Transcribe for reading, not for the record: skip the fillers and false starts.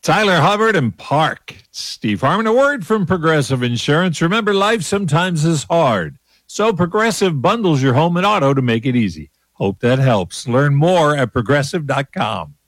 Tyler Hubbard and Park. Steve Harmon, a word from Progressive Insurance. Remember, life sometimes is hard. So Progressive bundles your home and auto to make it easy. Hope that helps. Learn more at Progressive.com.